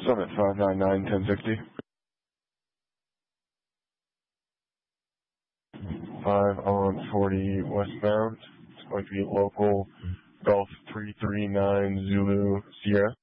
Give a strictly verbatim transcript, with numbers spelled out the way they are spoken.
Summit five nine nine, ten sixty. five on forty westbound. It's going to be local Golf three three nine Zulu Sierra.